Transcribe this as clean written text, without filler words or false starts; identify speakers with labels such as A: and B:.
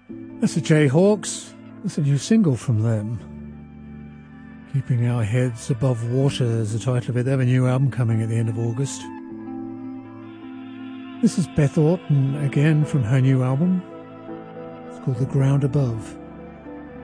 A: That's the Jayhawks. That's a new single from them. Keeping Our Heads Above Water is the title of it. They have a new album coming at the end of August. This is Beth Orton again from her new album. It's called The Ground Above.